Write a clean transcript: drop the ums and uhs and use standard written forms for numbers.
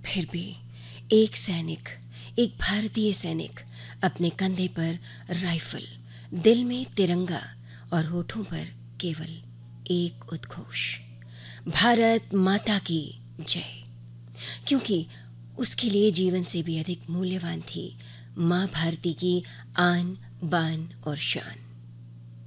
फिर भी एक सैनिक, एक भारतीय सैनिक, अपने कंधे पर राइफल, दिल में तिरंगा और होठों पर केवल एक उद्घोष, भारत माता की जय। क्योंकि उसके लिए जीवन से भी अधिक मूल्यवान थी माँ भारती की आन बान और शान।